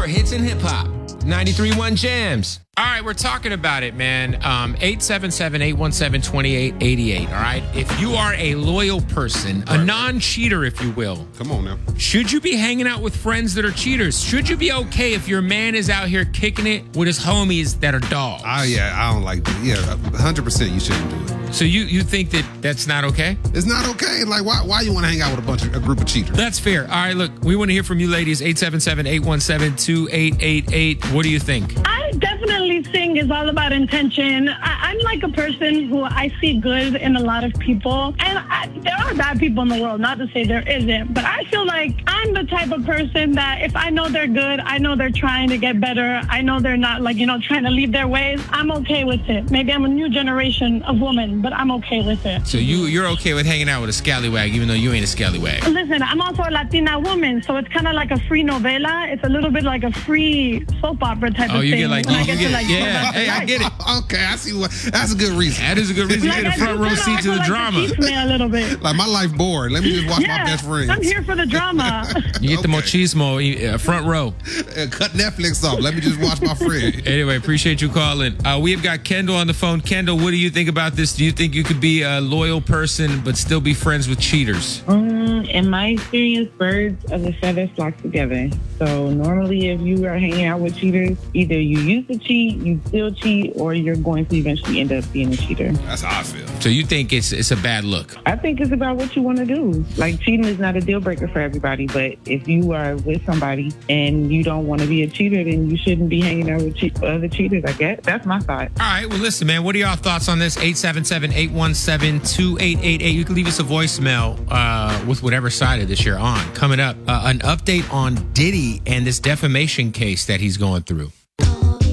for hits and hip hop. 93.1 Jams. All right, we're talking about it, man. 877-817-2888, all right? If you are a loyal person, a non-cheater, if you will. Come on now. Should you be hanging out with friends that are cheaters? Should you be okay if your man is out here kicking it with his homies that are dogs? Yeah, I don't like that. Yeah, 100% you shouldn't do it. So you think that that's not okay? It's not okay. Like, why you want to hang out with a group of cheaters? That's fair. All right, look, we want to hear from you ladies. 877-817-2888. What do you think? I definitely think it's all about intention. I'm like a person who I see good in a lot of people. And there are bad people in the world, not to say there isn't. But I feel like I'm the type of person that if I know they're good, I know they're trying to get better, I know they're not trying to leave their ways, I'm okay with it. Maybe I'm a new generation of women, but I'm okay with it. So you're okay with hanging out with a scallywag, even though you ain't a scallywag? Listen, I'm also a Latina woman, so it's kind of like a free novela. It's a little bit like a free soap opera type of thing. Oh, you get like, yeah. Hey, I get it. Okay, I see that's a good reason. That is a good reason. You get a front row seat to the drama. A little bit. Like, my life bored. Let me just watch my best friends. I'm here for the drama. You get the machismo, front row. Cut Netflix off. Let me just watch my friend. Anyway, appreciate you calling. We have got Kendall on the phone. Kendall, what do you think about this? Do you think you could be a loyal person but still be friends with cheaters? In my experience, birds of a feather flock together. So normally if you are hanging out with cheaters, either you used to cheat, you still cheat, or you're going to eventually end up being a cheater. That's how I feel. So you think it's a bad look? I think it's about what you want to do. Like, cheating is not a deal breaker for everybody, but if you are with somebody and you don't want to be a cheater, then you shouldn't be hanging out with other cheaters, I guess. That's my thought. All right, well, listen, man, what are y'all thoughts on this? 877-817-2888. You can leave us a voicemail with whatever side of this you're on. Coming up, an update on Diddy and this defamation case that he's going through.